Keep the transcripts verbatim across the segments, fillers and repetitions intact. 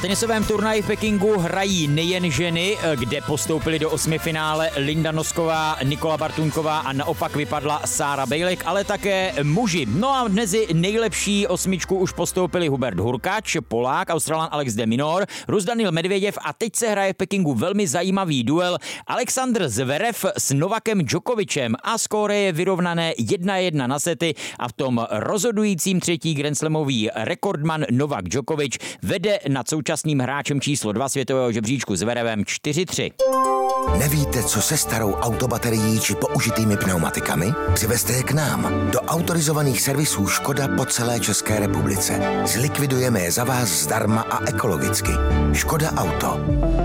tenisovém turnaji v Pekingu hrají nejen ženy, kde postoupily do osmifinále Linda Nosková, Nikola Bartuňková a naopak vypadla Sára Bejlek, ale také muži. No a mezi nejlepší osmičku už postoupili Hubert Hurkacz, Polák, Australan Alex de Minaur, Rus Daniil Medveděv a teď se hraje v Pekingu velmi zajímavý duel Alexander Zverev s Novakem Djokovicem a skóre je vyrovnané jedna jedna na sety a v tom rozhodujícím třetí grandslamový rekordman Novak Djokovic vede nad současným hráčem číslo dva světového žebříčku Zverevem čtyři tři. Nevíte, co se starou autobaterií či použitými pneumatikami? Přivezte je k nám do autorizovaných servisů Škoda po celé České republice. Zlikvidujeme je za vás zdarma a ekologicky. Škoda Auto.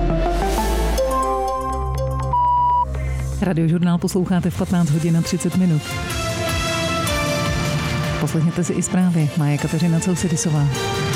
Radiožurnál posloucháte v patnáct hodin a třicet minut. Poslechněte si i zprávy. Má je Kateřina Celsidisová.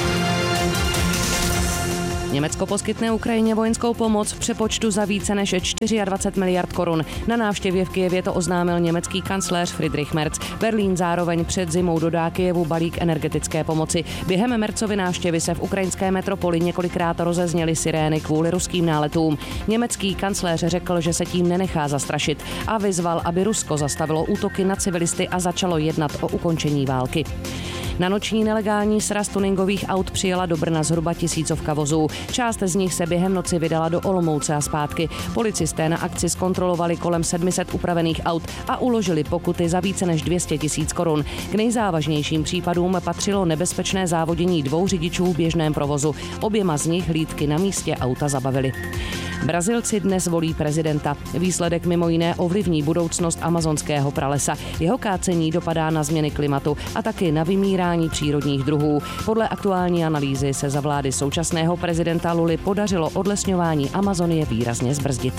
Německo poskytne Ukrajině vojenskou pomoc v přepočtu za více než dvacet čtyři miliard korun. Na návštěvě v Kyjevě to oznámil německý kancléř Friedrich Merz. Berlín zároveň před zimou dodá Kyjevu balík energetické pomoci. Během Merzovy návštěvy se v ukrajinské metropoli několikrát rozezněly sirény kvůli ruským náletům. Německý kancléř řekl, že se tím nenechá zastrašit a vyzval, aby Rusko zastavilo útoky na civilisty a začalo jednat o ukončení války. Na noční nelegální sraz tuningových aut přijela do Brna zhruba tisícovka vozů. Část z nich se během noci vydala do Olomouce a zpátky. Policisté na akci zkontrolovali kolem sedm set upravených aut a uložili pokuty za více než dvě stě tisíc korun. K nejzávažnějším případům patřilo nebezpečné závodění dvou řidičů v běžném provozu. Oběma z nich hlídky na místě auta zabavili. Brazilci dnes volí prezidenta. Výsledek mimo jiné ovlivní budoucnost amazonského pralesa. Jeho kácení dopadá na změny klimatu a taky na vymírání přírodních druhů. Podle aktuální analýzy se za vlády současného prezidenta Luly podařilo odlesňování Amazonie výrazně zbrzdit.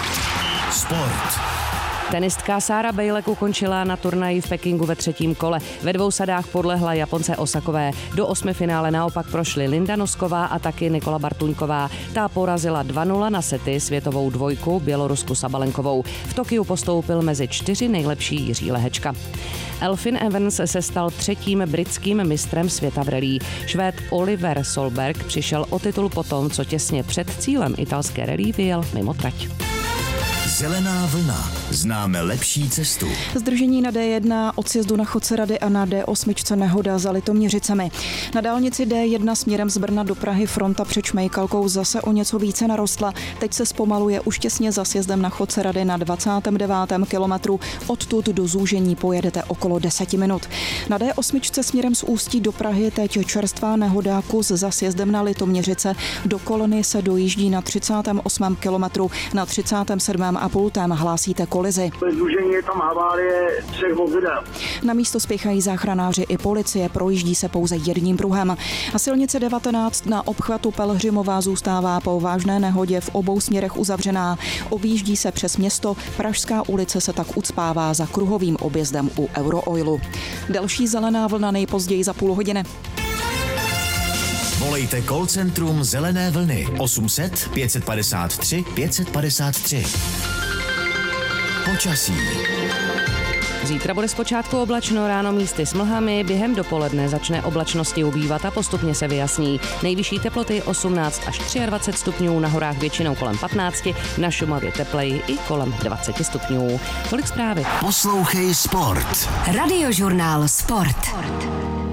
Sport. Tenistka Sára Bejlek ukončila na turnaji v Pekingu ve třetím kole. Ve dvou sadách podlehla Japonce Osakové. Do osmifinále naopak prošly Linda Nosková a taky Nikola Bartuňková. Ta porazila dva nula na sety světovou dvojku Bělorusku Sabalenkovou. V Tokiu postoupil mezi čtyři nejlepší Jiří Lehečka. Elfyn Evans se stal třetím britským mistrem světa v rallye. Švéd Oliver Solberg přišel o titul potom, co těsně před cílem italské rallye vyjel mimo trať. Zelená vlna. Známe lepší cestu. Zdržení na D jedna od sjezdu na Chodce-Rady a na D osm nehoda za Litoměřicemi. Na dálnici D jedna směrem z Brna do Prahy fronta před Šmejkalkou zase o něco více narostla. Teď se zpomaluje už těsně za sjezdem na Chodce-Rady na dvacátém devátém kilometru. Odtud do zúžení pojedete okolo deset minut. Na D osm směrem z Ústí do Prahy teď čerstvá nehoda, kus za sjezdem na Litoměřice. Do Kolony se dojíždí na třicátém osmém kilometru, na třicátém sedmém a pultém hlásíte kolizi. Zúžení je tam havárie třech vozidel. Na místo spěchají záchranáři i policie, projíždí se pouze jedním pruhem. A silnice devatenáct na obchvatu Pelhřimová zůstává po vážné nehodě v obou směrech uzavřená. Objíždí se přes město, Pražská ulice se tak ucpává za kruhovým objezdem u Eurooilu. Další zelená vlna nejpozději za půl hodiny. Volejte call centrum Zelené vlny osm set pět padesát tři pět padesát tři. Počasí. Zítra bude zpočátku oblačno, ráno místy s mlhami, během dopoledne začne oblačnosti ubývat a postupně se vyjasní. Nejvyšší teploty osmnáct až dvacet tři stupňů, na horách většinou kolem patnáct, na Šumavě tepleji i kolem dvacet stupňů. Tolik zprávy. Poslouchej Sport. Radiožurnál Sport.